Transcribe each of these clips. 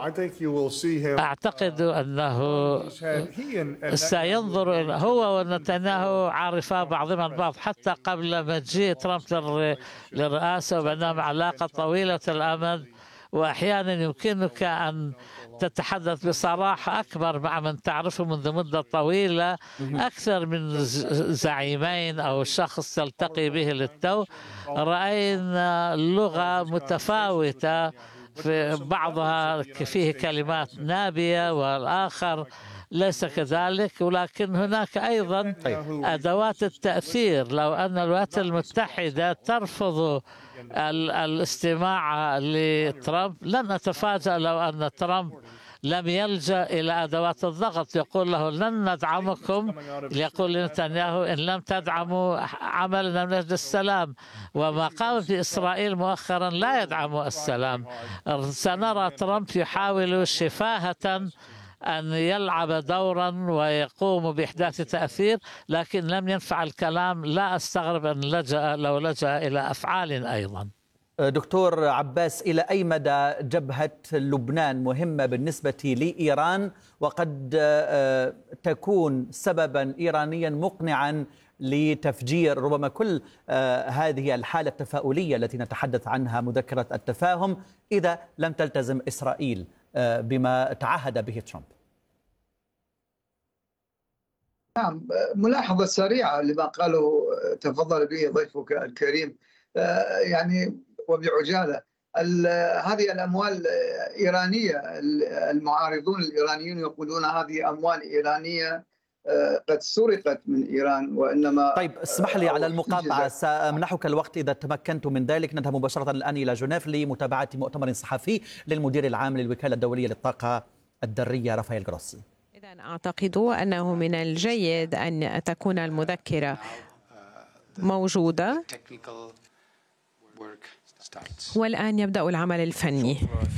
أعتقد أنه سينظر هو ونتنياهو عارفا بعضهما البعض حتى قبل مجيء ترامب للرئاسة، وبينهم علاقة طويلة الأمد، وأحيانا يمكنك أن تتحدث بصراحة أكبر مع من تعرفه منذ مدة طويلة أكثر من زعيمين أو شخص تلتقي به للتو. رأينا لغة متفاوتة، في بعضها فيه كلمات نابية والآخر ليس كذلك، ولكن هناك أيضا أدوات التأثير. لو أن الولايات المتحدة ترفض الاستماع لترامب لن أتفاجأ لو أن ترامب لم يلجأ إلى أدوات الضغط، يقول له لن ندعمكم، يقول لنتنياهو إن لم تدعموا عملنا من أجل السلام. وما قام في إسرائيل مؤخرا لا يدعم السلام. سنرى ترامب يحاول شفاهة أن يلعب دورا ويقوم بإحداث تأثير، لكن لم ينفع الكلام. لا أستغرب أن لو لجأ إلى أفعال أيضا. دكتور عباس، إلى أي مدى جبهة لبنان مهمة بالنسبة لإيران، وقد تكون سببا إيرانيا مقنعا لتفجير ربما كل هذه الحالة التفاؤلية التي نتحدث عنها مذكرة التفاهم إذا لم تلتزم إسرائيل بما تعهد به ترامب؟ نعم، ملاحظة سريعة لما قاله تفضل به ضيفك الكريم، يعني وبعجالة. هذه الأموال إيرانية. المعارضون الإيرانيون يقولون هذه أموال إيرانية قد سرقت من إيران، وإنما طيب اسمح لي على المقاطعة، سأمنحك الوقت إذا تمكنت من ذلك. نذهب مباشرة الآن إلى جنيف لمتابعة مؤتمر صحفي للمدير العام للوكالة الدولية للطاقة الذرية رافائيل جروسي. إذن أعتقد أنه من الجيد أن تكون المذكرة موجودة، والآن يبدأ العمل الفني.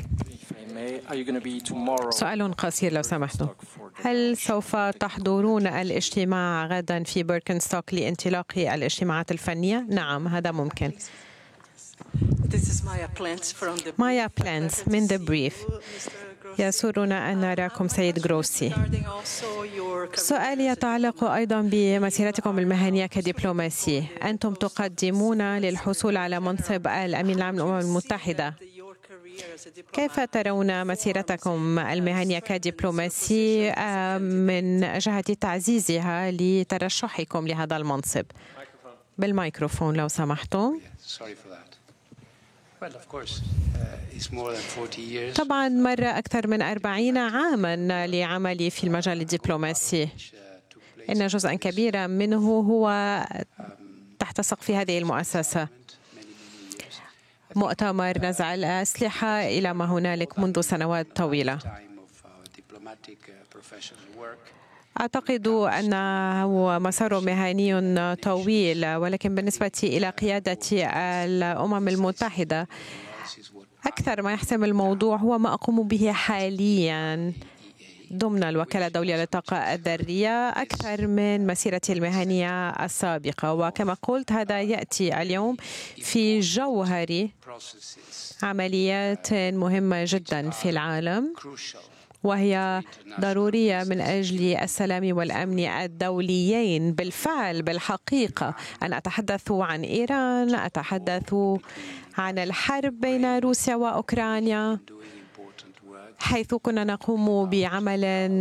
سؤال قصير لو سمحتم، هل سوف تحضرون الاجتماع غدا في بيركنستوك لانطلاق الاجتماعات الفنية؟ نعم، هذا ممكن. مايا بلانز من The Brief. يسرنا أن نراكم سيد جروسي. سؤالي يتعلق أيضا بمسيرتكم المهنية كدبلوماسي. أنتم تقدمون للحصول على منصب الأمين العام للأمم المتحدة. كيف ترون مسيرتكم المهنية كدبلوماسي من جهة تعزيزها لترشحكم لهذا المنصب؟ بالميكروفون لو سمحتم. طبعا مر أكثر من 40 عاما لعملي في المجال الدبلوماسي، إن جزءا كبيرا منه هو تحت سقف هذه المؤسسة. مؤتمر نزع الأسلحة إلى ما هنالك منذ سنوات طويلة. أعتقد أنه مسار مهني طويل، ولكن بالنسبة إلى قيادة الأمم المتحدة أكثر ما يحسم الموضوع هو ما أقوم به حاليا ضمن الوكالة الدولية للطاقة الذرية أكثر من مسيرتي المهنية السابقة. وكما قلت هذا يأتي اليوم في جوهر عمليات مهمة جدا في العالم، وهي ضرورية من أجل السلام والأمن الدوليين. بالفعل بالحقيقة أنا أتحدث عن إيران، أتحدث عن الحرب بين روسيا وأوكرانيا، حيث كنا نقوم بعمل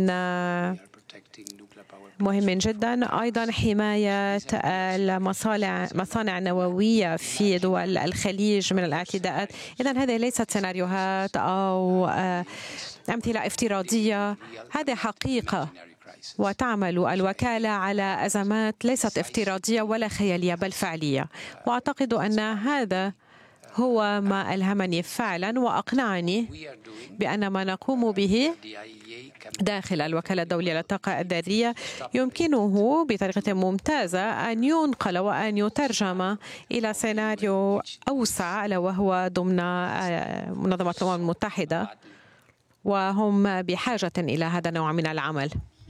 مهم جدا. أيضا حماية المصانع النووية في دول الخليج من الاعتداءات. إذن هذه ليست سيناريوهات أو أمثلة افتراضية، هذه حقيقة، وتعمل الوكالة على أزمات ليست افتراضية ولا خيالية بل فعلية. وأعتقد أن هذا هو ما ألهمني فعلا وأقنعني بأن ما نقوم به داخل الوكالة الدولية للطاقة الذرية يمكنه بطريقة ممتازة أن ينقل وأن يترجم إلى سيناريو أوسع، ألا وهو ضمن منظمة الأمم المتحدة، وهم بحاجة إلى هذا النوع من العمل.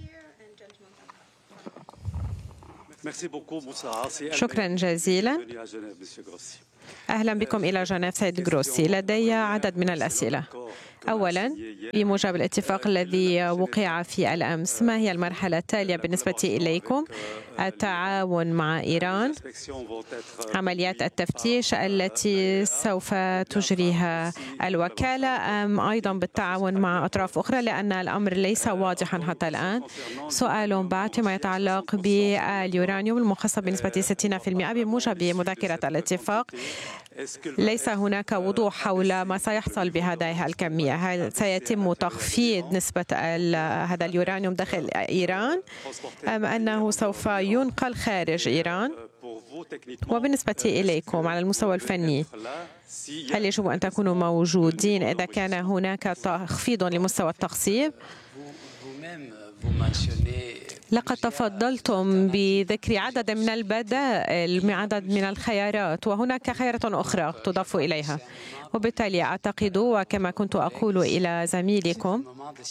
شكرا جزيلا. أهلا بكم إلى جنيف سيد جروسي. لدي عدد من الأسئلة. أولا بموجب الاتفاق الذي وقع في الأمس، ما هي المرحلة التالية بالنسبة إليكم؟ التعاون مع إيران، عمليات التفتيش التي سوف تجريها الوكالة، أم أيضا بالتعاون مع أطراف أخرى، لأن الأمر ليس واضحا حتى الآن. سؤال بعد فيما يتعلق باليورانيوم المخصص بنسبة 60% بموجب مذكرة الاتفاق، ليس هناك وضوح حول ما سيحصل بهذه الكمية. هل سيتم تخفيض نسبة هذا اليورانيوم داخل إيران أم أنه سوف ينقل خارج إيران؟ وبالنسبة إليكم على المستوى الفني، هل يجب أن تكونوا موجودين إذا كان هناك تخفيض لمستوى التخصيب؟ لقد تفضلتم بذكر عدد من البدائل، عدد من الخيارات، وهناك خيارات أخرى تضاف إليها. وبالتالي أعتقد، وكما كنت أقول إلى زميلكم،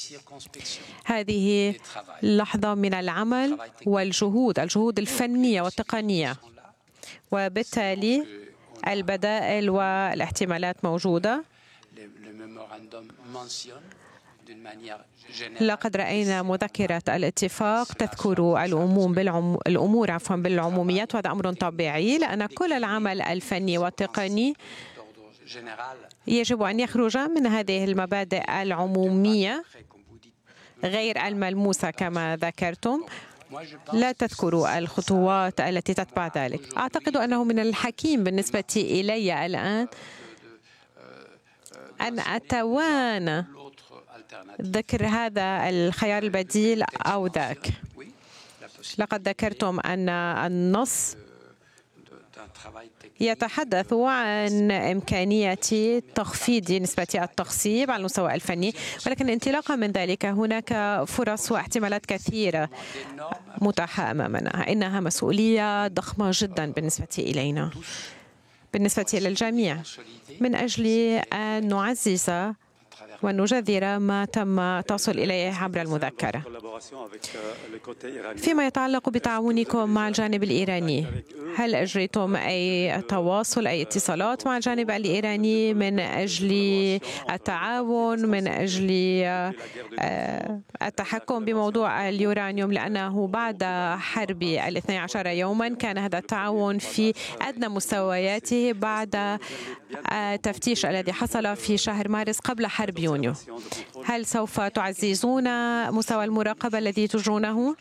هذه لحظة من العمل والجهود الفنية والتقنية، وبالتالي البدائل والاحتمالات موجودة. لقد رأينا مذكرة الاتفاق تذكر الأمور بالعموميات، وهذا أمر طبيعي لأن كل العمل الفني والتقني يجب أن يخرج من هذه المبادئ العمومية غير الملموسة كما ذكرتم. لا تذكروا الخطوات التي تتبع ذلك. أعتقد أنه من الحكيم بالنسبة إلي الآن أن أتوانى ذكر هذا الخيار البديل أو ذاك. لقد ذكرتم أن النص يتحدث عن إمكانية تخفيض نسبة التخصيب على المستوى الفني، ولكن انطلاقا من ذلك هناك فرص واحتمالات كثيرة متاحة أمامنا. إنها مسؤولية ضخمة جدا بالنسبة إلينا، بالنسبة للجميع، من أجل أن نعزز ونجذر ما تم التوصل إليه عبر المذكرة. فيما يتعلق بتعاونكم مع الجانب الإيراني، هل أجريتم أي تواصل، أي اتصالات مع الجانب الإيراني من أجل التعاون، من أجل التحكم بموضوع اليورانيوم؟ لأنه بعد حرب 12 يوما كان هذا التعاون في أدنى مستوياته بعد التفتيش الذي حصل في شهر مارس قبل حرب يونيو. هل سوف تعززون مستوى المراقبة الذي تجرونه؟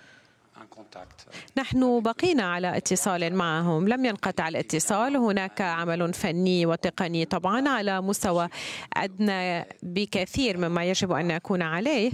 نحن بقينا على اتصال معهم، لم ينقطع الاتصال. هناك عمل فني وتقني طبعا على مستوى أدنى بكثير مما يجب أن نكون عليه.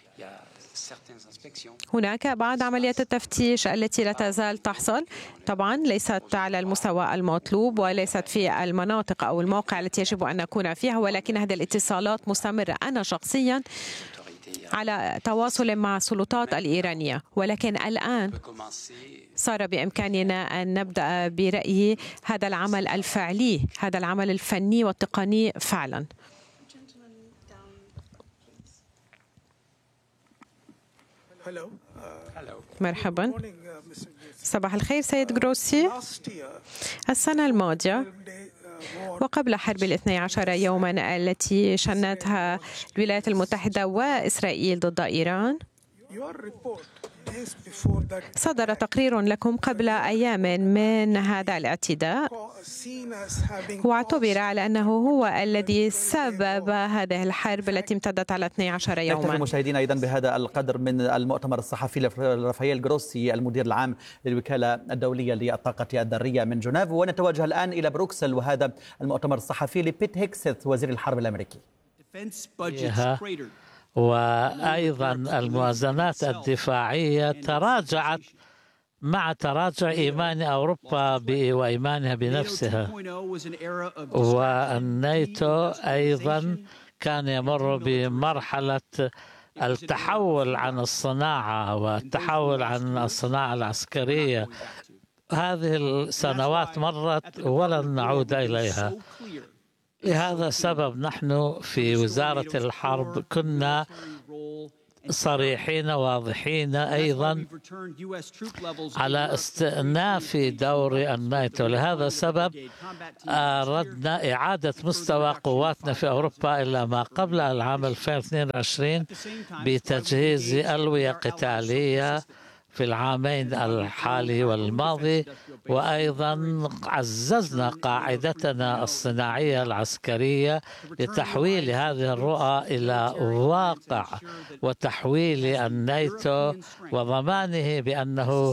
هناك بعض عمليات التفتيش التي لا تزال تحصل، طبعا ليست على المستوى المطلوب وليست في المناطق أو المواقع التي يجب أن نكون فيها، ولكن هذه الاتصالات مستمرة. أنا شخصيا على تواصل مع السلطات الإيرانية، ولكن الآن صار بإمكاننا أن نبدأ برأي هذا العمل الفعلي، هذا العمل الفني والتقني فعلا. مرحبا، صباح الخير سيد جروسي. السنة الماضية وقبل حرب 12 يوما التي شنتها الولايات المتحدة وإسرائيل ضد إيران، صدر تقرير لكم قبل أيام من هذا الاعتداء، واعتبر على أنه هو الذي سبب هذه الحرب التي امتدت على 12 يوما. نكتفي مشاهدينا أيضا بهذا القدر من المؤتمر الصحفي لرافائيل جروسي المدير العام للوكالة الدولية للطاقة الذرية من جنيف. ونتوجه الآن إلى بروكسل وهذا المؤتمر الصحفي لبيت هيكسث وزير الحرب الأمريكي. وأيضا الموازنات الدفاعية تراجعت مع تراجع إيمان أوروبا وإيمانها بنفسها، والناتو أيضا كان يمر بمرحلة التحول عن الصناعة والتحول عن الصناعة العسكرية. هذه السنوات مرت ولن نعود إليها. لهذا السبب نحن في وزارة الحرب كنا صريحين واضحين أيضا على استئناف دور الناتو. لهذا السبب أردنا إعادة مستوى قواتنا في أوروبا إلى ما قبل العام 2022 بتجهيز ألوية قتالية في العامين الحالي والماضي، وأيضا عززنا قاعدتنا الصناعية العسكرية لتحويل هذه الرؤى إلى واقع، وتحويل الناتو وضمانه بأنه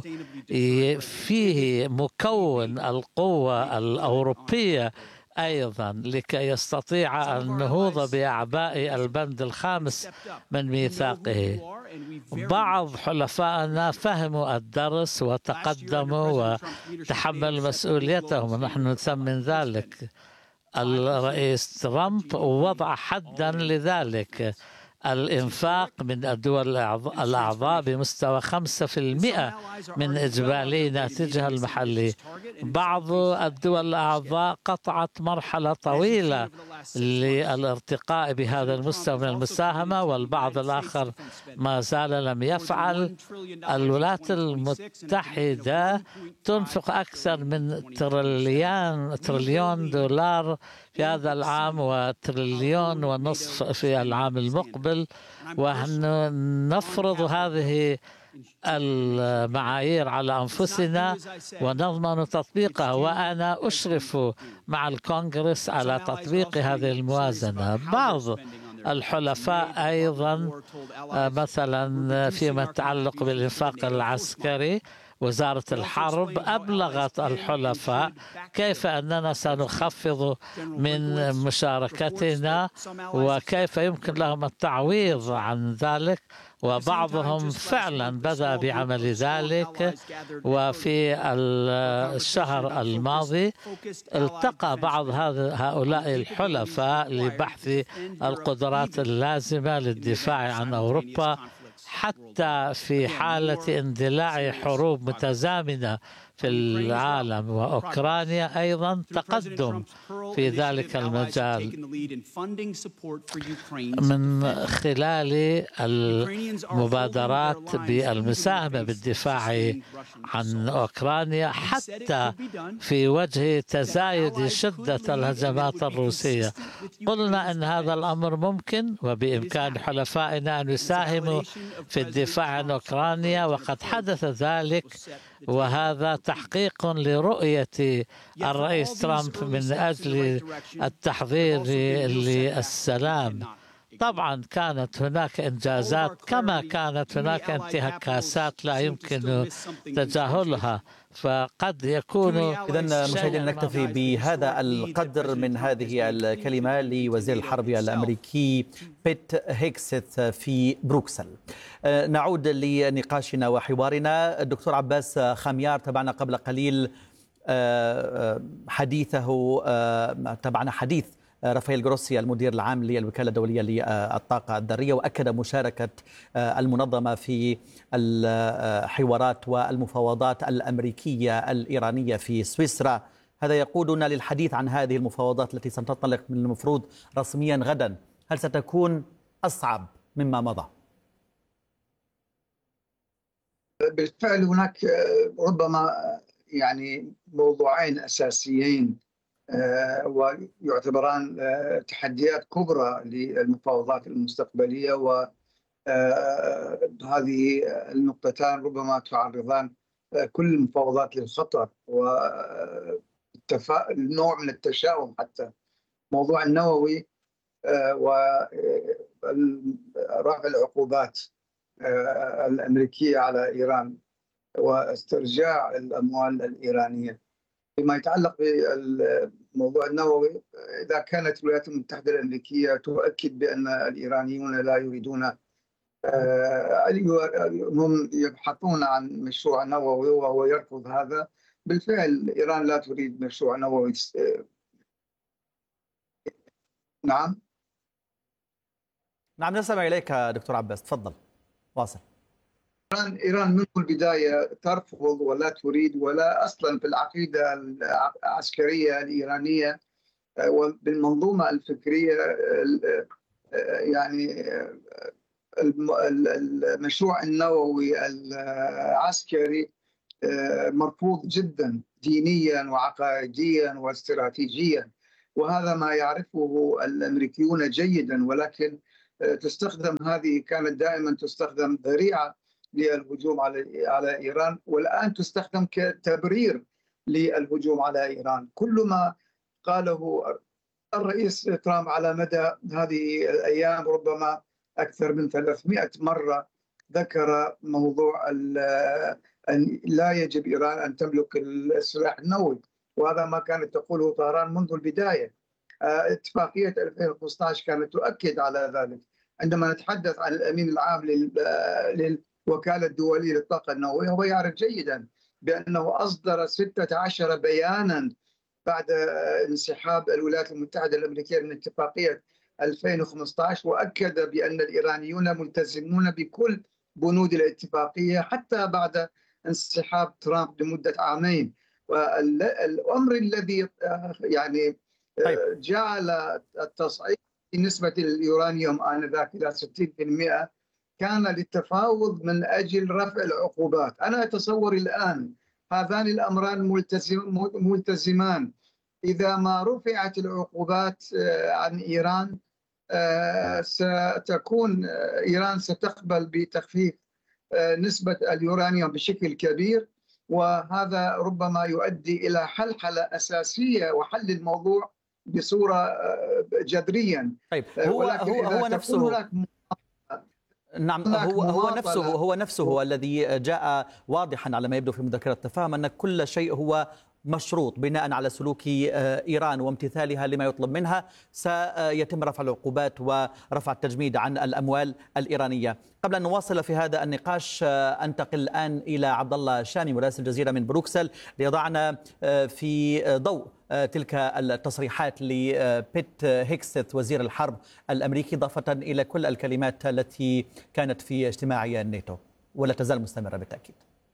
فيه مكون القوة الأوروبية أيضا لكي يستطيع النهوض بأعباء البند الخامس من ميثاقه. بعض حلفائنا فهموا الدرس وتقدموا وتحملوا مسؤوليتهم، ونحن نثمن ذلك. الرئيس ترامب وضع حدا لذلك، الإنفاق من الدول الأعضاء بمستوى 5% من إجمالي ناتجها المحلي. بعض الدول الأعضاء قطعت مرحلة طويلة للارتقاء بهذا المستوى من المساهمة، والبعض الآخر ما زال لم يفعل. الولايات المتحدة تنفق أكثر من تريليون دولار في هذا العام، وتريليون ونصف في العام المقبل، ونحن نفرض هذه المعايير على أنفسنا ونضمن تطبيقها، وأنا أشرف مع الكونغرس على تطبيق هذه الموازنة. بعض الحلفاء أيضا مثلا فيما يتعلق بالإنفاق العسكري، وزارة الحرب أبلغت الحلفاء كيف أننا سنخفض من مشاركتنا وكيف يمكن لهم التعويض عن ذلك، وبعضهم فعلا بدأ بعمل ذلك. وفي الشهر الماضي التقى بعض هؤلاء الحلفاء لبحث القدرات اللازمة للدفاع عن أوروبا، حتى في حالة اندلاع حروب متزامنة في العالم، وأوكرانيا أيضا تقدم في ذلك المجال من خلال المبادرات بالمساهمة بالدفاع عن أوكرانيا، حتى في وجه تزايد شدة الهجمات الروسية. قلنا أن هذا الأمر ممكن، وبإمكان حلفائنا أن يساهموا في الدفاع عن أوكرانيا، وقد حدث ذلك، وهذا تحقيق لرؤية الرئيس ترامب من أجل التحضير للسلام. طبعا كانت هناك إنجازات كما كانت هناك انتهاكات لا يمكن تجاهلها، فقد يكون. إذن مشاهدينا نكتفي بهذا القدر من هذه الكلمة لوزير الحرب الأمريكي بيت هيكسث في بروكسل. نعود لنقاشنا وحوارنا. الدكتور عباس خميار، تابعنا قبل قليل حديثه، تابعنا حديث رافائيل جروسي المدير العام للوكالة الدولية للطاقة الذرية، وأكد مشاركة المنظمة في الحوارات والمفاوضات الأمريكية الإيرانية في سويسرا. هذا يقودنا للحديث عن هذه المفاوضات التي ستنطلق من المفروض رسميا غدا. هل ستكون أصعب مما مضى؟ بالفعل هناك ربما يعني موضوعين أساسيين ويعتبران تحديات كبرى للمفاوضات المستقبلية، وهذه النقطتان ربما تعرضان كل المفاوضات للخطر ونوع من التشاؤم. حتى موضوع النووي ورفع العقوبات الأمريكية على إيران واسترجاع الأموال الإيرانية. فيما يتعلق بالموضوع النووي، إذا كانت الولايات المتحدة الأمريكية تؤكد بأن الإيرانيون لا يريدون، هم يبحثون عن مشروع نووي وهو يرفض هذا، بالفعل إيران لا تريد مشروع نووي. نعم نستمع إليك دكتور عباس، تفضل واصل. إيران منذ البداية ترفض ولا تريد، ولا أصلا في العقيدة العسكرية الإيرانية وبالمنظومة الفكرية يعني المشروع النووي العسكري مرفوض جدا دينيا وعقائديا واستراتيجيا، وهذا ما يعرفه الأمريكيون جيدا، ولكن هذه كانت دائما تستخدم ذريعة للهجوم على إيران، والآن تستخدم كتبرير للهجوم على إيران. كل ما قاله الرئيس ترامب على مدى هذه الأيام ربما أكثر من 300 مرة ذكر موضوع أن لا يجب إيران أن تملك السلاح النووي، وهذا ما كانت تقوله طهران منذ البداية. اتفاقية 2015 كانت تؤكد على ذلك. عندما نتحدث عن الأمين العام للوكالة الدولية للطاقة النووية، هو يعرف جيدا بأنه أصدر 16 بيانا بعد انسحاب الولايات المتحدة الأمريكية من اتفاقية 2015، وأكد بأن الإيرانيون ملتزمون بكل بنود الاتفاقية حتى بعد انسحاب ترامب لمدة عامين. والأمر الذي يعني جعل التصعيد في نسبة اليورانيوم آنذاك إلى 60% كان للتفاوض من أجل رفع العقوبات. أنا أتصور الآن هذان الأمران ملتزمان. إذا ما رفعت العقوبات عن إيران ستكون إيران ستقبل بتخفيف نسبة اليورانيوم بشكل كبير، وهذا ربما يؤدي إلى حلحلة أساسية وحل الموضوع بصورة جذريا. طيب هو نفسه نعم هو نفسه الذي جاء واضحا على ما يبدو في مذكرة التفاهم أن كل شيء هو مشروط بناء على سلوك إيران وامتثالها لما يطلب منها سيتم رفع العقوبات ورفع التجميد عن الأموال الإيرانية. قبل أن نواصل في هذا النقاش أنتقل الآن إلى عبد الله الشامي مراسل الجزيرة من بروكسل ليضعنا في ضوء تلك التصريحات لبيت هيكست وزير الحرب الأمريكي، إضافة إلى كل الكلمات التي كانت في اجتماع الناتو ولا تزال مستمرة بالتأكيد.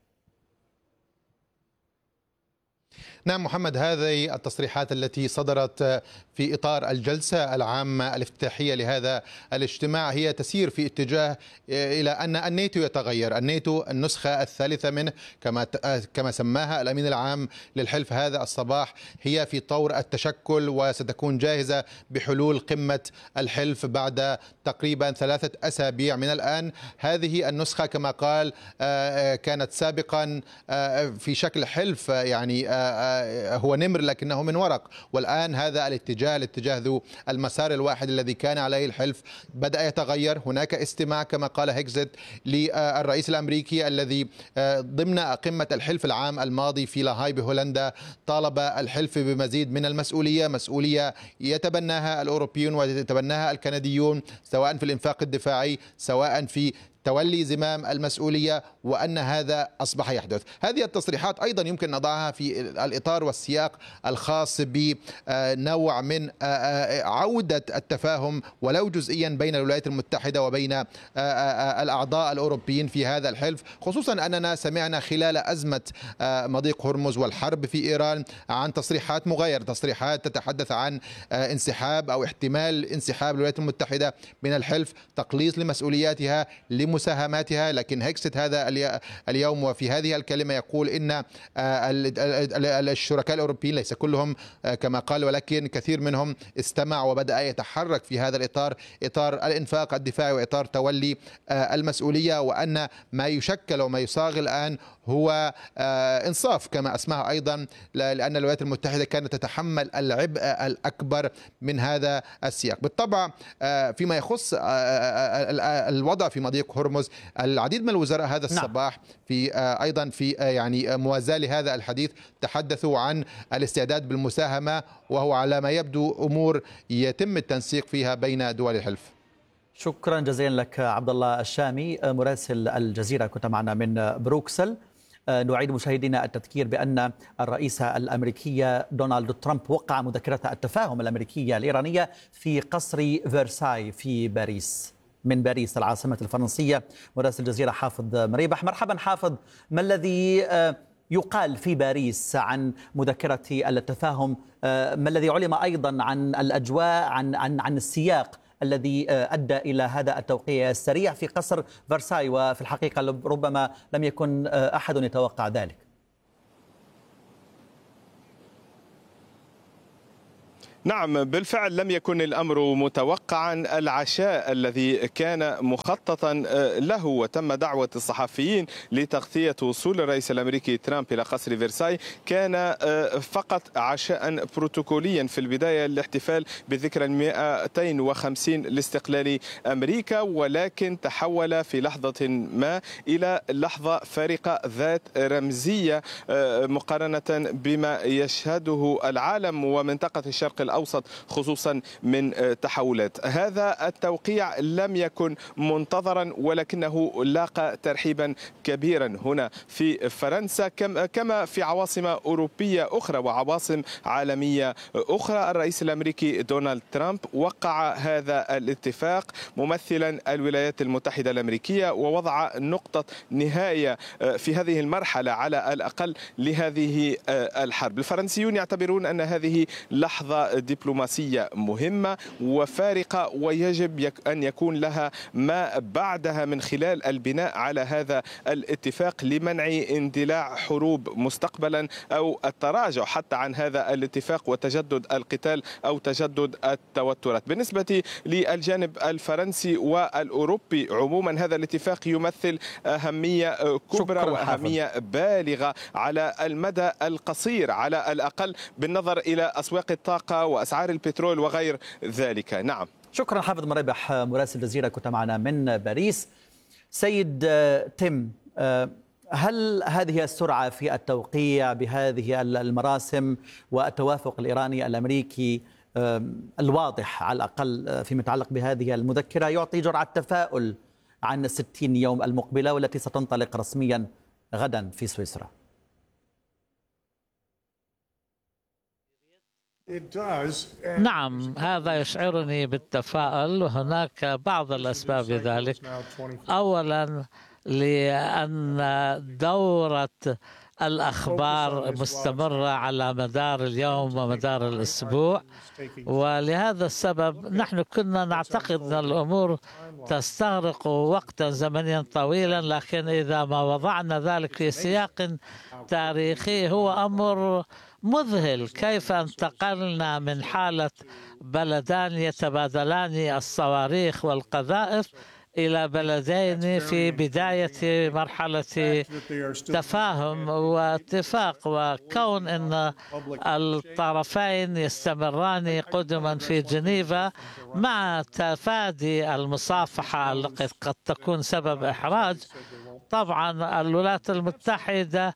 نعم محمد، هذه التصريحات التي صدرت في إطار الجلسة العامة الافتتاحية لهذا الاجتماع هي تسير في اتجاه إلى أن الناتو يتغير. الناتو النسخة الثالثة منه كما سماها الأمين العام للحلف هذا الصباح هي في طور التشكل، وستكون جاهزة بحلول قمة الحلف بعد تقريبا 3 أسابيع من الآن. هذه النسخة كما قال كانت سابقا في شكل حلف، يعني هو نمر لكنه من ورق، والآن هذا الاتجاه ذو المسار الواحد الذي كان عليه الحلف بدأ يتغير. هناك استماع كما قال هيكزت للرئيس الأمريكي الذي ضمن قمة الحلف العام الماضي في لاهاي بهولندا طالب الحلف بمزيد من المسؤولية، مسؤولية يتبناها الأوروبيون ويتبناها الكنديون، سواء في الإنفاق الدفاعي سواء في تولي زمام المسؤولية، وأن هذا أصبح يحدث. هذه التصريحات أيضا يمكن نضعها في الإطار والسياق الخاص بنوع من عودة التفاهم ولو جزئيا بين الولايات المتحدة وبين الأعضاء الأوروبيين في هذا الحلف، خصوصا أننا سمعنا خلال أزمة مضيق هرمز والحرب في إيران عن تصريحات مغايرة، تصريحات تتحدث عن انسحاب أو احتمال انسحاب الولايات المتحدة من الحلف، تقليص لمسؤولياتها مساهماتها. لكن هيكست هذا اليوم وفي هذه الكلمة يقول إن الشركاء الأوروبيين ليس كلهم كما قال، ولكن كثير منهم استمع وبدأ يتحرك في هذا الإطار، إطار الإنفاق الدفاعي وإطار تولي المسؤولية، وأن ما يشكل وما يصاغ الآن هو إنصاف كما أسماه أيضا، لأن الولايات المتحدة كانت تتحمل العبء الأكبر من هذا السياق. بالطبع فيما يخص الوضع في مضيق هرمز، العديد من الوزراء هذا الصباح في أيضا في يعني موازاة لهذا الحديث تحدثوا عن الاستعداد بالمساهمة، وهو على ما يبدو أمور يتم التنسيق فيها بين دول الحلف. شكرا جزيلا لك عبد الله الشامي مراسل الجزيرة، كنت معنا من بروكسل. نعيد مشاهدينا التذكير بأن الرئيس الأمريكي دونالد ترامب وقع مذكرة التفاهم الأمريكية الإيرانية في قصر فرساي في باريس. من باريس العاصمة الفرنسية مراسل الجزيرة حافظ مريبح. مرحبا حافظ، ما الذي يقال في باريس عن مذكرة التفاهم؟ ما الذي علم أيضا عن الأجواء، عن السياق الذي أدى إلى هذا التوقيع السريع في قصر فرساي، وفي الحقيقة ربما لم يكن أحد يتوقع ذلك. نعم بالفعل لم يكن الأمر متوقعا. العشاء الذي كان مخططا له وتم دعوة الصحفيين لتغطية وصول الرئيس الأمريكي ترامب إلى قصر فرساي كان فقط عشاء بروتوكوليا في البداية للاحتفال بذكرى 250 لاستقلال أمريكا، ولكن تحول في لحظة ما إلى لحظة فارقة ذات رمزية مقارنة بما يشهده العالم ومنطقة الشرق الأوسط خصوصا من تحولات. هذا التوقيع لم يكن منتظرا ولكنه لاقى ترحيبا كبيرا هنا في فرنسا كما في عواصم أوروبية أخرى وعواصم عالمية أخرى. الرئيس الأمريكي دونالد ترامب وقع هذا الاتفاق ممثلا الولايات المتحدة الأمريكية ووضع نقطة نهاية في هذه المرحلة على الأقل لهذه الحرب. الفرنسيون يعتبرون أن هذه لحظة دبلوماسية مهمة وفارقة ويجب أن يكون لها ما بعدها من خلال البناء على هذا الاتفاق لمنع اندلاع حروب مستقبلا أو التراجع حتى عن هذا الاتفاق وتجدد القتال أو تجدد التوترات. بالنسبة للجانب الفرنسي والأوروبي عموما هذا الاتفاق يمثل أهمية كبرى وأهمية بالغة على المدى القصير على الأقل بالنظر إلى أسواق الطاقة وأسعار البترول وغير ذلك. نعم شكرا حافظ مرابح مراسل الجزيرة كنت معنا من باريس. سيد تيم، هل هذه السرعة في التوقيع بهذه المراسم والتوافق الإيراني الأمريكي الواضح على الأقل فيما يتعلق بهذه المذكرة يعطي جرعة تفاؤل عن 60 يوم المقبلة والتي ستنطلق رسميا غدا في سويسرا؟ نعم هذا يشعرني بالتفاؤل وهناك بعض الأسباب لذلك. أولا لأن دورة الأخبار مستمرة على مدار اليوم ومدار الأسبوع، ولهذا السبب نحن كنا نعتقد أن الأمور تستغرق وقتا زمنيا طويلا، لكن إذا ما وضعنا ذلك في سياق تاريخي هو أمر مذهل. كيف انتقلنا من حالة بلدان يتبادلان الصواريخ والقذائف إلى بلدين في بداية مرحلة تفاهم واتفاق، وكون أن الطرفين يستمران قدما في جنيفا مع تفادي المصافحة التي قد تكون سبب إحراج. طبعا الولايات المتحدة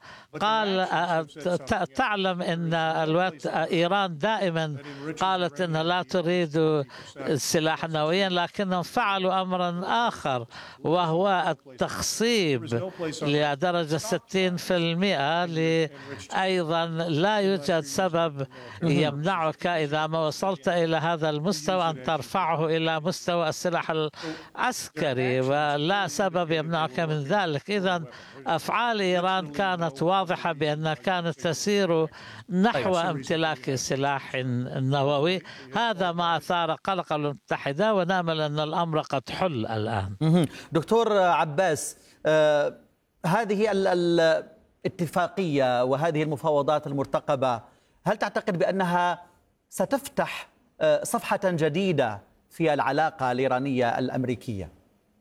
تعلم أن إيران دائما قالت أنها لا تريد سلاحا نوويا، لكنهم فعلوا أمرا آخر وهو التخصيب لدرجة 60%. أيضا لا يوجد سبب يمنعك إذا ما وصلت إلى هذا المستوى أن ترفعه إلى مستوى السلاح العسكري، ولا سبب يمنعك من ذلك. إذن أفعال إيران كانت واضحة بأنها كانت تسير نحو امتلاك سلاح نووي. هذا ما أثار قلق المتحدة ونأمل أن الأمر قد حل الآن. دكتور عباس، هذه الاتفاقية وهذه المفاوضات المرتقبة هل تعتقد بأنها ستفتح صفحة جديدة في العلاقة الإيرانية الأمريكية؟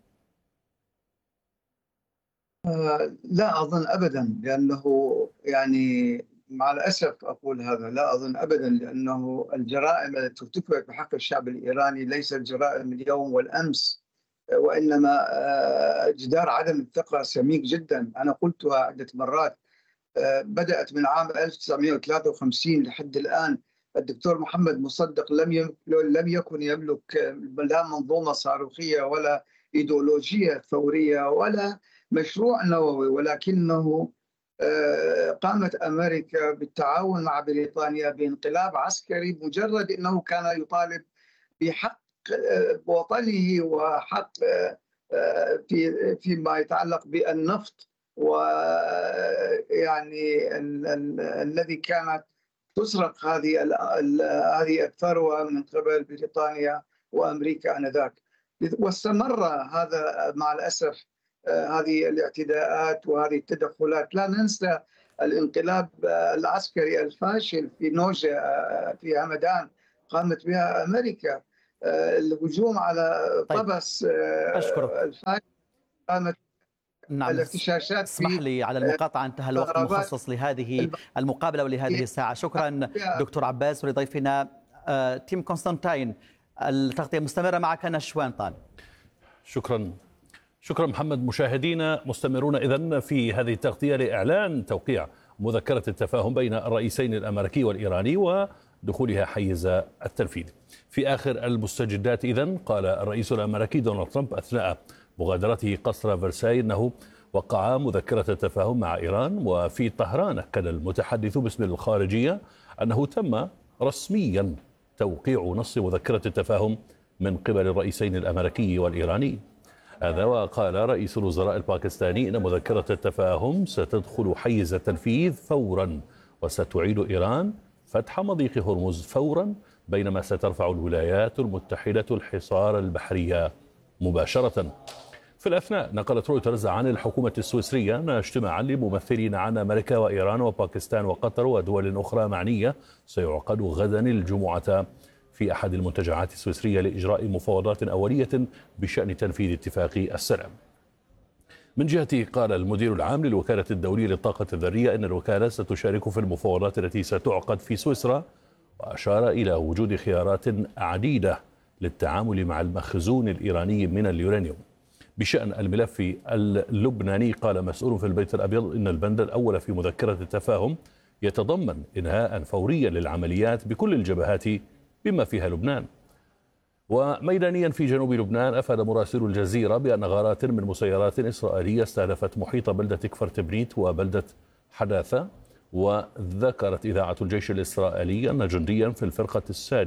لا أظن أبدا، لأنه يعني مع الأسف أقول هذا، لا أظن أبدا، لأنه الجرائم التي ارتكبت بحق الشعب الإيراني ليست جرائم اليوم والأمس، وإنما جدار عدم الثقة سميك جدا. أنا قلتها عدة مرات، بدأت من عام 1953 لحد الآن. الدكتور محمد مصدق لم يكن يملك لا منظومة صاروخية ولا إيديولوجية ثورية ولا مشروع نووي، ولكنه قامت أمريكا بالتعاون مع بريطانيا بانقلاب عسكري مجرد أنه كان يطالب بحق وطنه وحق فيما يتعلق بالنفط، ويعني الذي كانت تسرق هذه الثروة من قبل بريطانيا وأمريكا آنذاك. واستمر هذا مع الأسف هذه الاعتداءات وهذه التدخلات. لا ننسى الانقلاب العسكري الفاشل في نوجة في همدان قامت بها أمريكا، الهجوم على طبس الفاشل قامت. نعم، الاغتشاشات. اسمح لي على المقاطعة، انتهى الوقت المخصص لهذه المقابلة ولهذه الساعة. شكرا دكتور عباس. ولضيفنا تيم كونستانتين، التغطية مستمرة معك نشوان طال. شكرا محمد. مشاهدينا مستمرون إذن في هذه التغطية لإعلان توقيع مذكرة التفاهم بين الرئيسين الأمريكي والإيراني ودخولها حيز التنفيذ. في آخر المستجدات إذن قال الرئيس الأمريكي دونالد ترامب أثناء مغادرته قصر فرساي أنه وقع مذكرة التفاهم مع إيران. وفي طهران أكد المتحدث باسم الخارجية أنه تم رسميا توقيع نص مذكرة التفاهم من قبل الرئيسين الأمريكي والإيراني. هذا وقال رئيس الوزراء الباكستاني إن مذكرة التفاهم ستدخل حيز التنفيذ فورا وستعيد إيران فتح مضيق هرمز فورا، بينما سترفع الولايات المتحدة الحصار البحري مباشرة. في الأثناء نقلت رويترز عن الحكومة السويسرية أن اجتماعا لممثلين عن أمريكا وإيران وباكستان وقطر ودول أخرى معنية سيعقد غدا الجمعة في أحد المنتجعات السويسرية لإجراء مفاوضات أولية بشأن تنفيذ اتفاق السلام. من جهته قال المدير العام للوكالة الدولية للطاقة الذرية أن الوكالة ستشارك في المفاوضات التي ستعقد في سويسرا، وأشار إلى وجود خيارات عديدة للتعامل مع المخزون الإيراني من اليورانيوم. بشأن الملف اللبناني قال مسؤول في البيت الأبيض إن البند الأول في مذكرة التفاهم يتضمن إنهاء فوريا للعمليات بكل الجبهات بما فيها لبنان. وميدانيا في جنوب لبنان أفاد مراسل الجزيرة بأن غارات من مسيرات إسرائيلية استهدفت محيط بلدة كفر تبريت وبلدة حداثة. وذكرت إذاعة الجيش الإسرائيلي أن جنديا في الفرقة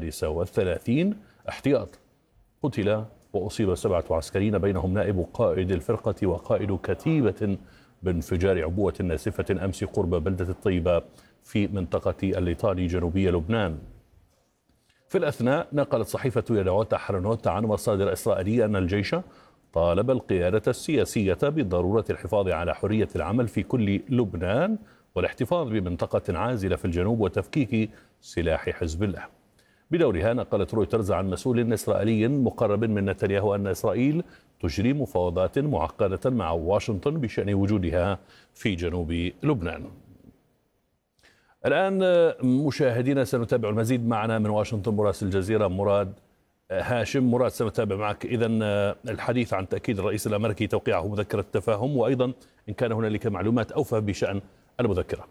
36 احتياط قتل وأصيب 7 عسكريين بينهم نائب قائد الفرقة وقائد كتيبة بانفجار عبوة ناسفة أمس قرب بلدة الطيبة في منطقة الليطاني جنوبي لبنان. في الأثناء نقلت صحيفة يدعوت أحرنوت عن مصادر إسرائيلية أن الجيش طالب القيادة السياسية بضرورة الحفاظ على حرية العمل في كل لبنان والاحتفاظ بمنطقة عازلة في الجنوب وتفكيك سلاح حزب الله. بدورها نقلت رويترز عن مسؤول إسرائيلي مقرب من نتنياهو أن إسرائيل تجري مفاوضات معقدة مع واشنطن بشأن وجودها في جنوب لبنان. الآن مشاهدينا سنتابع المزيد. معنا من واشنطن مراسل الجزيرة مراد هاشم. مراد، سنتابع معك إذن الحديث عن تأكيد الرئيس الأمريكي توقيعه مذكرة التفاهم، وأيضا إن كان هنالك معلومات أوفى بشأن المذكرة.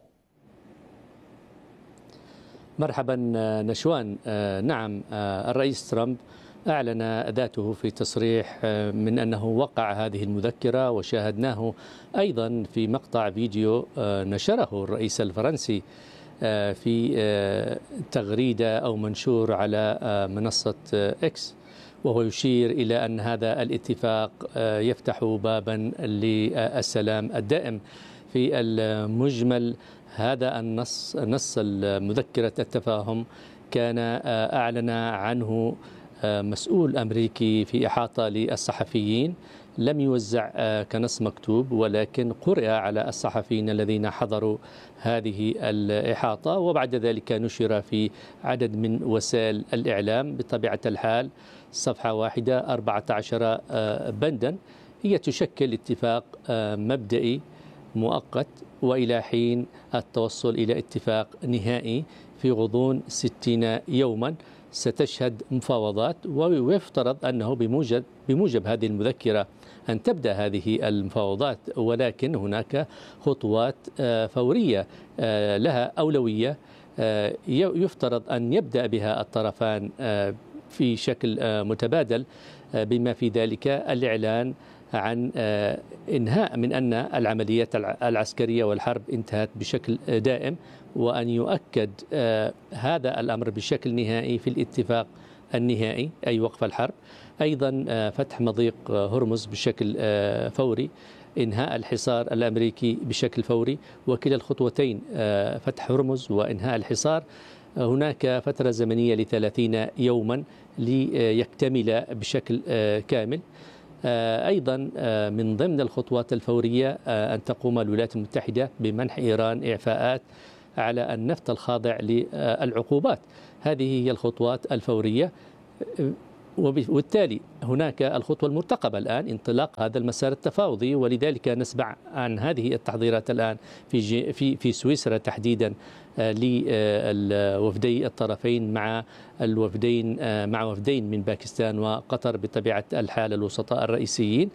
مرحبا نشوان. نعم، الرئيس ترامب أعلن ذاته في تصريح من أنه وقع هذه المذكرة، وشاهدناه أيضا في مقطع فيديو نشره الرئيس الفرنسي في تغريدة أو منشور على منصة إكس، وهو يشير إلى أن هذا الاتفاق يفتح بابا للسلام الدائم. في المجمل هذا نص مذكرة التفاهم كان أعلن عنه مسؤول أمريكي في إحاطة للصحفيين، لم يوزع كنص مكتوب ولكن قرأ على الصحفيين الذين حضروا هذه الإحاطة، وبعد ذلك نشر في عدد من وسائل الإعلام. بطبيعة الحال صفحة واحدة 14 بندا، هي تشكل اتفاق مبدئي مؤقت وإلى حين التوصل إلى اتفاق نهائي في غضون 60 يوما ستشهد مفاوضات، ويفترض أنه بموجب هذه المذكرة أن تبدأ هذه المفاوضات، ولكن هناك خطوات فورية لها أولوية يفترض أن يبدأ بها الطرفان في شكل متبادل، بما في ذلك الإعلان عن إنهاء من أن العمليات العسكرية والحرب انتهت بشكل دائم، وأن يؤكد هذا الأمر بشكل نهائي في الاتفاق النهائي أي وقف الحرب. أيضا فتح مضيق هرمز بشكل فوري، إنهاء الحصار الأمريكي بشكل فوري، وكلا الخطوتين فتح هرمز وإنهاء الحصار هناك فترة زمنية ل30 يوما ليكتمل بشكل كامل. أيضا من ضمن الخطوات الفورية أن تقوم الولايات المتحدة بمنح إيران إعفاءات على النفط الخاضع للعقوبات. هذه هي الخطوات الفورية، وبالتالي هناك الخطوة المرتقبة الآن انطلاق هذا المسار التفاوضي، ولذلك نسمع عن هذه التحضيرات الآن في سويسرا تحديدا لوفدي الطرفين مع وفدين من باكستان وقطر بطبيعة الحال الوسطاء الرئيسيين.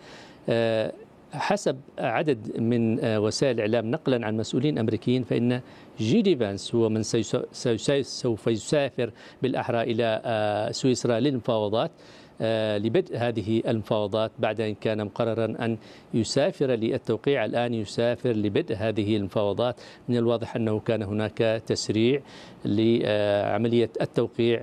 حسب عدد من وسائل الإعلام نقلا عن مسؤولين أمريكيين فإن جي دي فانس هو من سوف يسافر بالأحرى إلى سويسرا للمفاوضات لبدء هذه المفاوضات بعد أن كان مقررا أن يسافر للتوقيع. الآن يسافر لبدء هذه المفاوضات. من الواضح أنه كان هناك تسريع لعملية التوقيع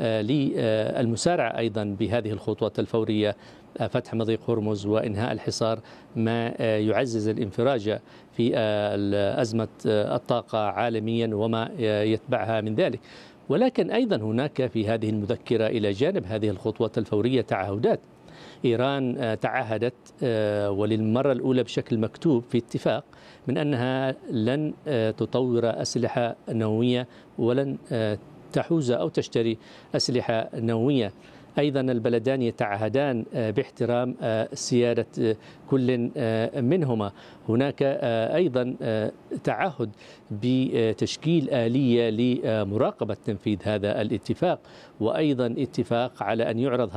للمسارعة أيضا بهذه الخطوات الفورية، فتح مضيق هرمز وإنهاء الحصار، ما يعزز الانفراج في أزمة الطاقة عالميا وما يتبعها من ذلك. ولكن أيضا هناك في هذه المذكرة إلى جانب هذه الخطوات الفورية تعهدات. إيران تعهدت وللمرة الأولى بشكل مكتوب في اتفاق من أنها لن تطور أسلحة نووية ولن تحوز أو تشتري أسلحة نووية. أيضا البلدان يتعهدان باحترام سيادة كل منهما. هناك أيضا تعهد بتشكيل آلية لمراقبة تنفيذ هذا الاتفاق، وأيضا اتفاق على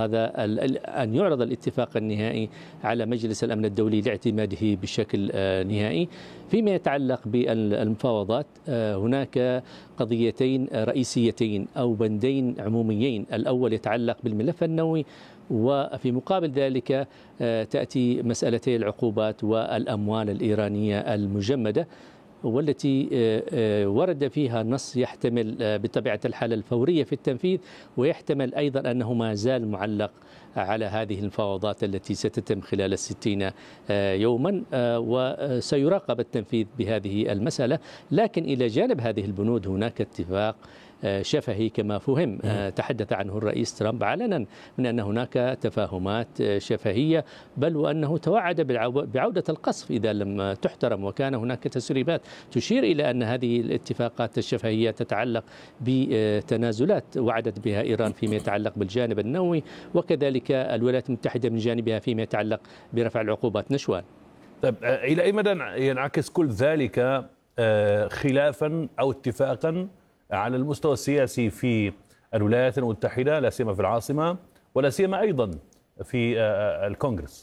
أن يعرض الاتفاق النهائي على مجلس الأمن الدولي لاعتماده بشكل نهائي. فيما يتعلق بالمفاوضات هناك قضيتين رئيسيتين أو بندين عموميين. الأول يتعلق بالملف النووي، وفي مقابل ذلك تأتي مسألتي العقوبات والأموال الإيرانية المجمدة، والتي ورد فيها نص يحتمل بطبيعة الحال الفورية في التنفيذ، ويحتمل أيضا أنه ما زال معلق على هذه المفاوضات التي ستتم خلال 60 يوما، وسيراقب التنفيذ بهذه المسألة. لكن إلى جانب هذه البنود هناك اتفاق شفهي كما فهم تحدث عنه الرئيس ترامب علنا من أن هناك تفاهمات شفهية، بل وأنه توعد بعودة القصف إذا لم تحترم. وكان هناك تسريبات تشير إلى أن هذه الاتفاقات الشفهية تتعلق بتنازلات وعدت بها إيران فيما يتعلق بالجانب النووي، وكذلك الولايات المتحدة من جانبها فيما يتعلق برفع العقوبات. نشوان، طيب إلى أي مدى ينعكس كل ذلك خلافا أو اتفاقا على المستوى السياسي في الولايات المتحدة، لا سيما في العاصمة ولا سيما أيضا في الكونغرس؟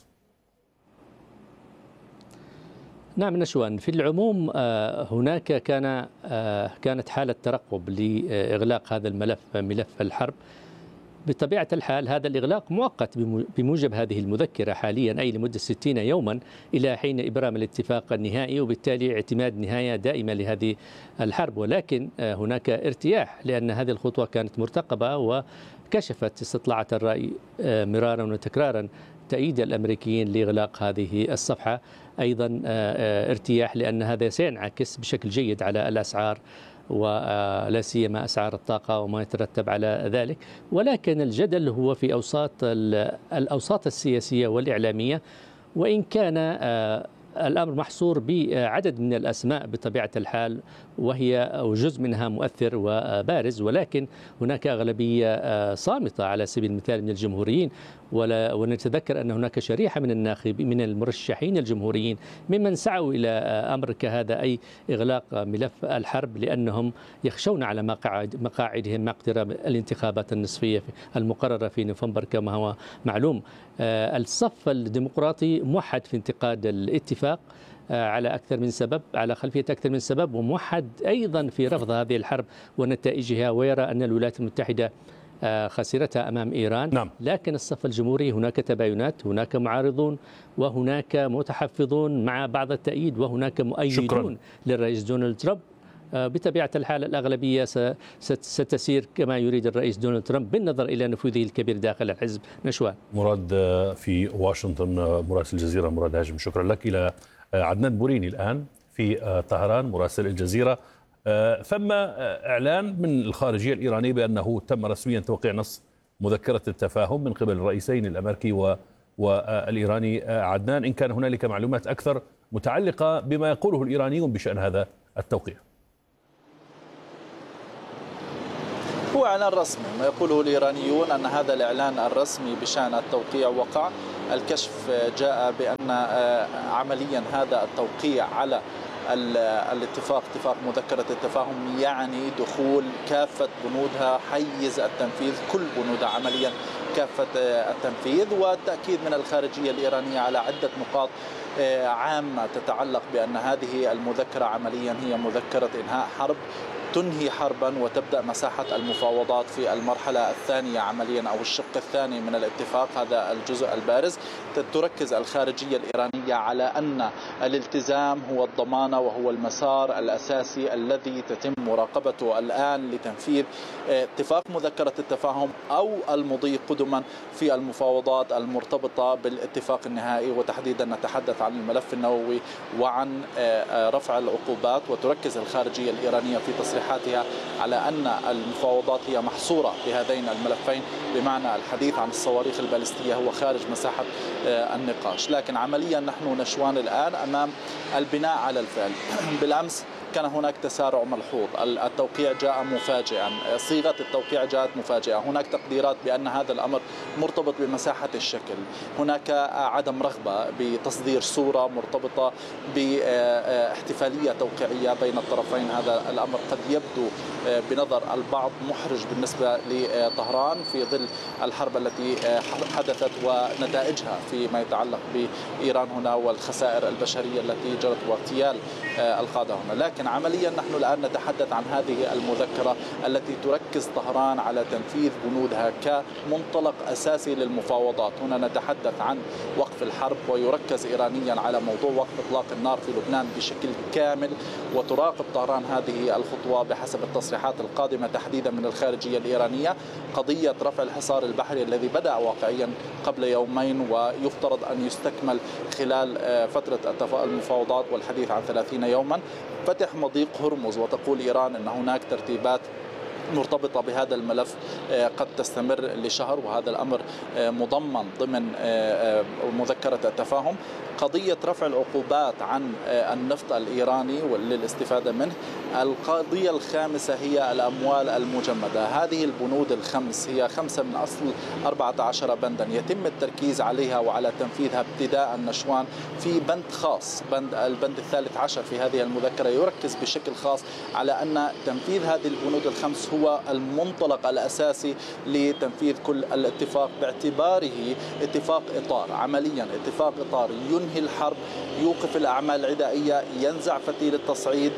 نعم نشوان، في العموم هناك كانت حالة ترقب لإغلاق هذا الملف، ملف الحرب. بطبيعة الحال هذا الإغلاق مؤقت بموجب هذه المذكرة حاليا، أي لمدة 60 يوما إلى حين إبرام الاتفاق النهائي، وبالتالي اعتماد نهاية دائمة لهذه الحرب. ولكن هناك ارتياح لأن هذه الخطوة كانت مرتقبة، وكشفت استطلاعات الرأي مرارا وتكرارا تأييد الأمريكيين لإغلاق هذه الصفحة. أيضا ارتياح لأن هذا سينعكس بشكل جيد على الأسعار، ولا سيما أسعار الطاقة وما يترتب على ذلك. ولكن الجدل هو في الأوساط السياسية والإعلامية، وإن كان الأمر محصور بعدد من الأسماء بطبيعة الحال، وهي جزء منها مؤثر وبارز، ولكن هناك أغلبية صامتة على سبيل المثال من الجمهوريين. ونتذكر أن هناك شريحة من الناخبين من المرشحين الجمهوريين ممن سعوا إلى أمر كهذا، أي إغلاق ملف الحرب، لأنهم يخشون على مقاعدهم مع اقتراب الانتخابات النصفية المقررة في نوفمبر كما هو معلوم. الصف الديمقراطي موحد في انتقاد الاتفاق على أكثر من سبب، على خلفية أكثر من سبب، وموحد أيضا في رفض هذه الحرب ونتائجها، ويرى أن الولايات المتحدة خسرتها أمام إيران. نعم. لكن الصف الجمهوري هناك تباينات، هناك معارضون وهناك متحفظون مع بعض التأييد، وهناك مؤيدون للرئيس دونالد ترامب. بطبيعة الحال الأغلبية ستسير كما يريد الرئيس دونالد ترامب بالنظر إلى نفوذه الكبير داخل الحزب. نشوان. مراد في واشنطن، مراسل الجزيرة مراد هاشم، شكرا لك. إلى عدنان بوريني الآن في طهران، مراسل الجزيرة. ثم إعلان من الخارجية الإيرانية بأنه تم رسميا توقيع نص مذكرة التفاهم من قبل الرئيسين الأمريكي والإيراني. عدنان، إن كان هنالك معلومات أكثر متعلقة بما يقوله الإيرانيون بشأن هذا التوقيع. هو إعلان رسمي، ما يقوله الإيرانيون أن هذا الإعلان الرسمي بشأن التوقيع وقع. الكشف جاء بأن عمليا هذا التوقيع على الاتفاق، اتفاق مذكرة التفاهم، يعني دخول كافة بنودها حيز التنفيذ، كل بنودها عمليا كافة التنفيذ، والتأكيد من الخارجية الإيرانية على عدة نقاط عامة تتعلق بأن هذه المذكرة عمليا هي مذكرة إنهاء حرب تنهي حربا وتبدأ مساحة المفاوضات في المرحلة الثانية عمليا أو الشق الثاني من الاتفاق. هذا الجزء البارز. تركز الخارجية الإيرانية على أن الالتزام هو الضمانة وهو المسار الأساسي الذي تتم مراقبته الآن لتنفيذ اتفاق مذكرة التفاهم أو المضي قدما في المفاوضات المرتبطة بالاتفاق النهائي، وتحديدا نتحدث عن الملف النووي وعن رفع العقوبات. وتركز الخارجية الإيرانية في تصريحاتها على أن المفاوضات هي محصورة بهذين الملفين، بمعنى الحديث عن الصواريخ البالستية هو خارج مساحة النقاش. لكن عمليا نحن نشوان الآن أمام البناء على الفعل. بالأمس كان هناك تسارع ملحوظ، التوقيع جاء مفاجئا، صيغة التوقيع جاءت مفاجئة، هناك تقديرات بأن هذا الأمر مرتبط بمساحة الشكل، هناك عدم رغبة بتصدير صورة مرتبطة باحتفالية توقيعية بين الطرفين. هذا الأمر قد يبدو بنظر البعض محرج بالنسبة لطهران في ظل الحرب التي حدثت ونتائجها فيما يتعلق بإيران هنا والخسائر البشرية التي جرت واغتيال القادة هنا. لكن عمليا نحن الآن نتحدث عن هذه المذكرة التي تركز طهران على تنفيذ بنودها كمنطلق أساسي للمفاوضات. هنا نتحدث عن وقف الحرب، ويركز إيرانيا على موضوع وقف إطلاق النار في لبنان بشكل كامل، وتراقب طهران هذه الخطوة بحسب التصريحات القادمة تحديدا من الخارجية الإيرانية. قضية رفع الحصار البحري الذي بدأ واقعيا قبل يومين ويفترض أن يستكمل خلال فترة المفاوضات والحديث عن 30 يوما. فتح مضيق هرمز، وتقول إيران أن هناك ترتيبات مرتبطة بهذا الملف قد تستمر لشهر، وهذا الأمر مضمن ضمن مذكرة التفاهم. قضية رفع العقوبات عن النفط الإيراني للاستفادة منه. القضية الخامسة هي الأموال المجمدة. هذه البنود الخمس هي 5 من أصل 14 بندا يتم التركيز عليها وعلى تنفيذها ابتداء نشوان في بند خاص، البند 13 في هذه المذكرة يركز بشكل خاص على أن تنفيذ هذه البنود الخمس هو المنطلق الأساسي لتنفيذ كل الاتفاق، باعتباره اتفاق إطار، عمليا اتفاق إطار ينهي الحرب، يوقف الأعمال العدائية، ينزع فتيل التصعيد،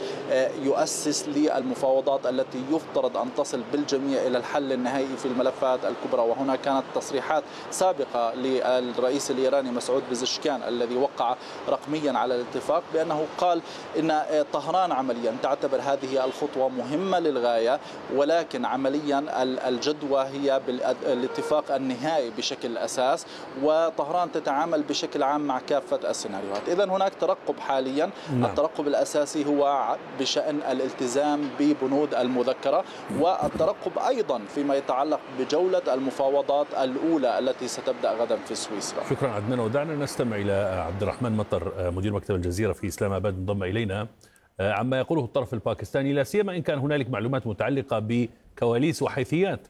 يؤسس للمفاوضات التي يفترض أن تصل بالجميع إلى الحل النهائي في الملفات الكبرى. وهنا كانت تصريحات سابقة للرئيس الإيراني مسعود بزشكان الذي وقع رقميا على الاتفاق بأنه قال إن طهران عمليا تعتبر هذه الخطوة مهمة للغاية، ولكن عمليا الجدوى هي بالاتفاق النهائي بشكل أساس، وطهران تتعامل بشكل عام مع كافة السيناريوهات. إذن هناك ترقب حاليا. الترقب الأساسي هو بشأن الالتزام ببنود المذكرة، والترقب أيضا فيما يتعلق بجولة المفاوضات الأولى التي ستبدأ غدا في سويسرا. شكرا عدنان، ودعنا نستمع إلى عبد الرحمن مطر مدير مكتب الجزيرة في إسلام آباد انضم إلينا عما يقوله الطرف الباكستاني، لا سيما إن كان هنالك معلومات متعلقة بكواليس وحيثيات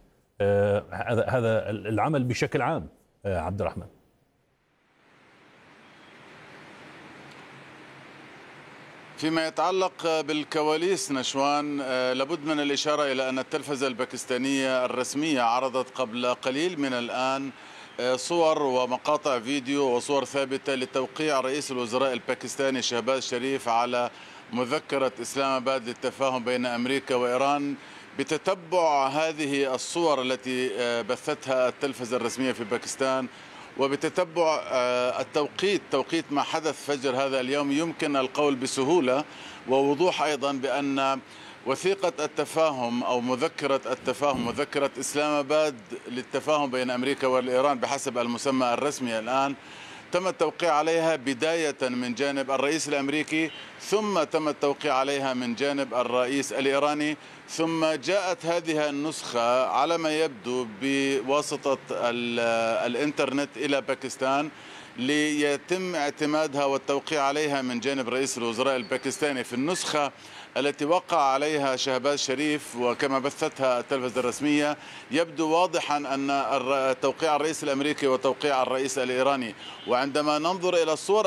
هذا العمل بشكل عام. عبد الرحمن. فيما يتعلق بالكواليس نشوان، لابد من الإشارة إلى أن التلفزة الباكستانية الرسمية عرضت قبل قليل من الآن صور ومقاطع فيديو وصور ثابتة لتوقيع رئيس الوزراء الباكستاني شهباز شريف على مذكرة إسلام آباد للتفاهم بين أمريكا وإيران. بتتبع هذه الصور التي بثتها التلفزة الرسمية في باكستان وبتتبع توقيت ما حدث فجر هذا اليوم، يمكن القول بسهولة ووضوح أيضا بأن وثيقة التفاهم أو مذكرة التفاهم، مذكرة إسلام آباد للتفاهم بين أمريكا والإيران بحسب المسمى الرسمي الآن، تم التوقيع عليها بداية من جانب الرئيس الأمريكي، ثم تم التوقيع عليها من جانب الرئيس الإيراني، ثم جاءت هذه النسخة على ما يبدو بواسطة الإنترنت إلى باكستان ليتم اعتمادها والتوقيع عليها من جانب رئيس الوزراء الباكستاني. في النسخة التي وقع عليها شهباز شريف وكما بثتها التلفزة الرسمية يبدو واضحا أن توقيع الرئيس الأمريكي وتوقيع الرئيس الإيراني، وعندما ننظر إلى الصور